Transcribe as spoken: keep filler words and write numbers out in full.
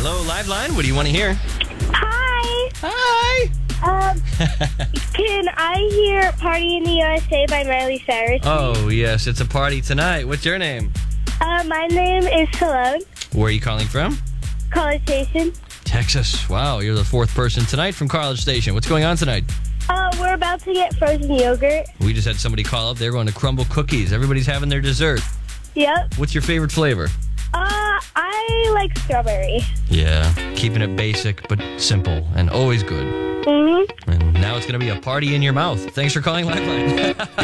Hello, Liveline. What do you want to hear? Hi. Hi. Um, can I hear Party in the U S A by Miley Cyrus? Oh, yes. It's a party tonight. What's your name? Uh, my name is Salone, Where are you calling from? College Station. Texas. Wow, you're the fourth person tonight from College Station. What's going on tonight? Uh, we're about to get frozen yogurt. We just had somebody call up. They're going to Crumble Cookies. Everybody's having their dessert. Yep. What's your favorite flavor? Uh, I like strawberry. Yeah, keeping it basic but simple and always good. Mm-hmm. And now it's going to be a party in your mouth. Thanks for calling Lifeline.